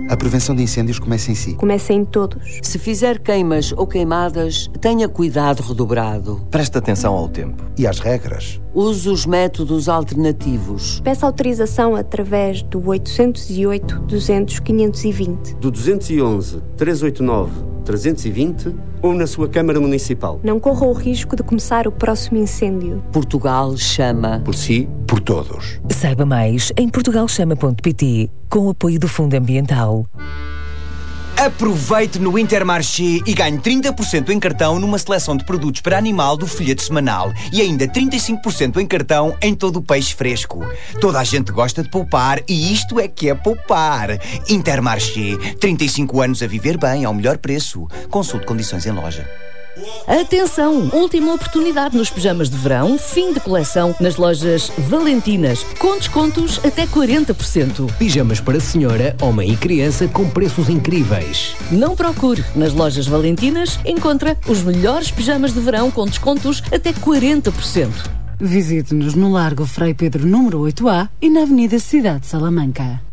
A prevenção de incêndios começa em si. Começa em todos. Se fizer queimas ou queimadas, tenha cuidado redobrado. Preste atenção ao tempo. E às regras. Use os métodos alternativos. Peça autorização através do 808-200-520. Do 211-389-320 ou na sua Câmara Municipal. Não corra o risco de começar o próximo incêndio. Portugal chama. Por si, por todos. Saiba mais em portugalchama.pt, com o apoio do Fundo Ambiental. Aproveite no Intermarché e ganhe 30% em cartão numa seleção de produtos para animal do folheto semanal e ainda 35% em cartão em todo o peixe fresco. Toda a gente gosta de poupar e isto é que é poupar. Intermarché, 35 anos a viver bem ao melhor preço. Consulte condições em loja. Atenção! Última oportunidade nos pijamas de verão, fim de coleção nas lojas Valentinas, com descontos até 40%. Pijamas para senhora, homem e criança com preços incríveis. Não procure. Nas lojas Valentinas encontra os melhores pijamas de verão com descontos até 40%. Visite-nos no Largo Frei Pedro número 8A e na Avenida Cidade de Salamanca.